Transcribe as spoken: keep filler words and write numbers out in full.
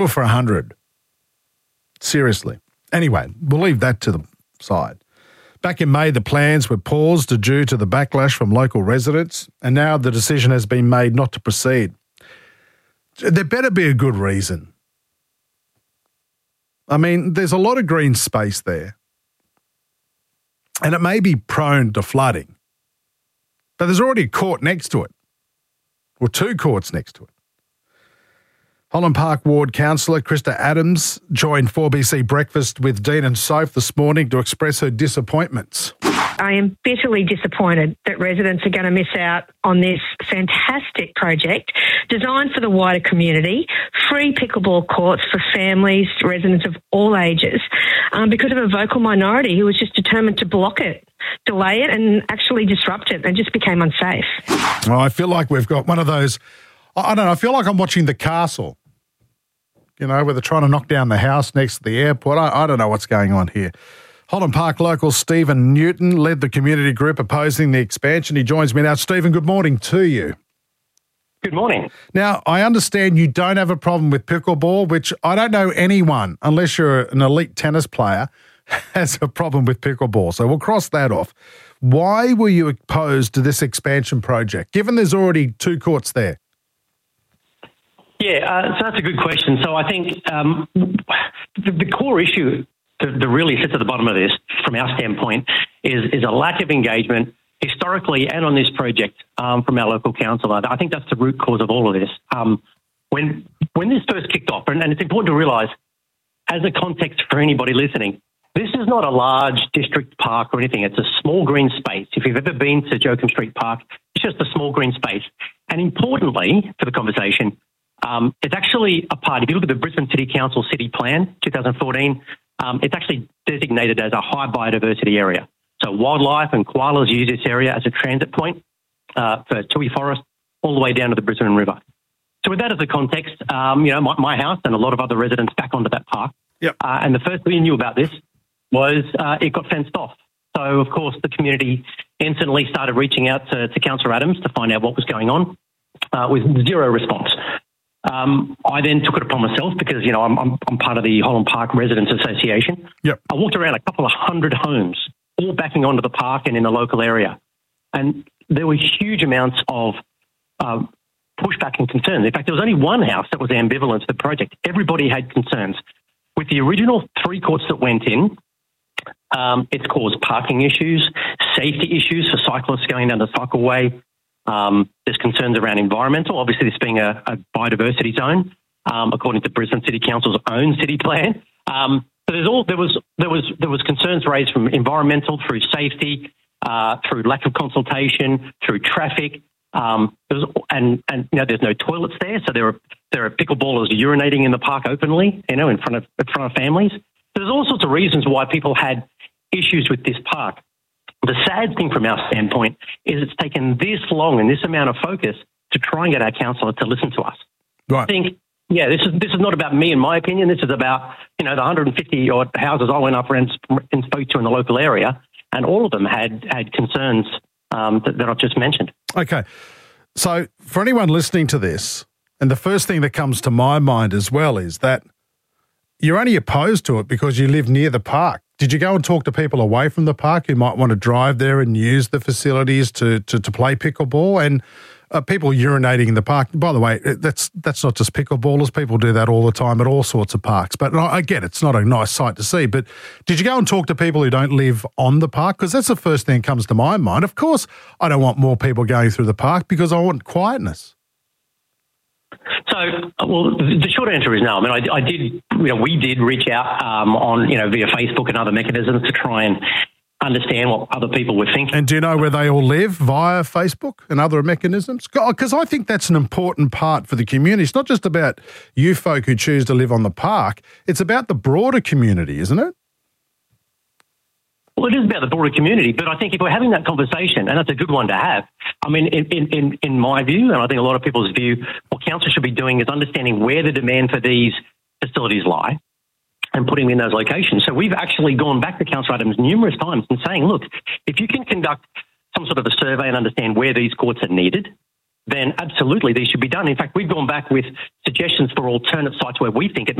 for one hundred. Seriously. Anyway, we'll leave that to the side. Back in May, the plans were paused due to the backlash from local residents, and now the decision has been made not to proceed. There better be a good reason. I mean, there's a lot of green space there, and it may be prone to flooding, but there's already a court next to it, or two courts next to it. Holland Park Ward Councillor Krista Adams joined four B C Breakfast with Dean and Soph this morning to express her disappointments. I am bitterly disappointed that residents are going to miss out on this fantastic project designed for the wider community, free pickleball courts for families, residents of all ages, um, because of a vocal minority who was just determined to block it, delay it and actually disrupt it, and just became unsafe. Well, I feel like we've got one of those, I don't know, I feel like I'm watching The Castle. You know, where they're trying to knock down the house next to the airport. I, I don't know what's going on here. Holland Park local Stephen Newton led the community group opposing the expansion. He joins me now. Stephen, good morning to you. Good morning. Now, I understand you don't have a problem with pickleball, which I don't know anyone, unless you're an elite tennis player, has a problem with pickleball. So we'll cross that off. Why were you opposed to this expansion project, given there's already two courts there? Yeah, uh, so that's a good question. So I think um, the, the core issue that, that really sits at the bottom of this, from our standpoint, is, is a lack of engagement historically and on this project um, from our local council. I think that's the root cause of all of this. Um, when when this first kicked off, and, and it's important to realise, as a context for anybody listening, this is not a large district park or anything. It's a small green space. If you've ever been to Joachim Street Park, it's just a small green space. And importantly, for the conversation, Um, it's actually a part, if you look at the Brisbane City Council City Plan, twenty fourteen, um, it's actually designated as a high biodiversity area. So wildlife and koalas use this area as a transit point uh, for Tui Forest all the way down to the Brisbane River. So with that as a context, um, you know, my, my house and a lot of other residents back onto that park. Yep. Uh, and the first we knew about this was uh, it got fenced off. So, of course, the community instantly started reaching out to, to Councillor Adams to find out what was going on uh, with zero response. Um, I then took it upon myself because, you know, I'm, I'm, I'm part of the Holland Park Residents Association. Yep. I walked around a couple of hundred homes, all backing onto the park and in the local area. And there were huge amounts of um, pushback and concerns. In fact, there was only one house that was ambivalent to the project. Everybody had concerns. With the original three courts that went in, um, it's caused parking issues, safety issues for cyclists going down the cycleway. Um, there's concerns around environmental, obviously this being a, a biodiversity zone, um, according to Brisbane City Council's own city plan. Um, so there's all there was there was there was concerns raised from environmental through safety, uh, through lack of consultation, through traffic. Um, there was, and and you know there's no toilets there, so there are there are pickleballers urinating in the park openly, you know, in front of in front of families. There's all sorts of reasons why people had issues with this park. The sad thing from our standpoint is it's taken this long and this amount of focus to try and get our councillor to listen to us. Right. I think, yeah, this is this is not about me and my opinion. This is about, you know, the one hundred fifty odd houses I went up and, and spoke to in the local area, and all of them had had concerns um, that, that I've just mentioned. Okay. So for anyone listening to this, and the first thing that comes to my mind as well is that you're only opposed to it because you live near the park. Did you go and talk to people away from the park who might want to drive there and use the facilities to to, to play pickleball? And uh, people urinating in the park, by the way, that's that's not just pickleballers. People do that all the time at all sorts of parks. But I get it, it's not a nice sight to see. But did you go and talk to people who don't live on the park? Because that's the first thing that comes to my mind. Of course, I don't want more people going through the park because I want quietness. So, well, the short answer is no. I mean, I, I did, you know, we did reach out um, on, you know, via Facebook and other mechanisms to try and understand what other people were thinking. And do you know where they all live via Facebook and other mechanisms? Because I think that's an important part for the community. It's not just about you folk who choose to live on the park. It's about the broader community, isn't it? Well, it is about the broader community, but I think if we're having that conversation, and that's a good one to have, I mean, in, in, in my view, and I think a lot of people's view, what council should be doing is understanding where the demand for these facilities lie and putting them in those locations. So we've actually gone back to Councillor Adams numerous times and saying, look, if you can conduct some sort of a survey and understand where these courts are needed, then absolutely these should be done. In fact, we've gone back with suggestions for alternate sites where we think it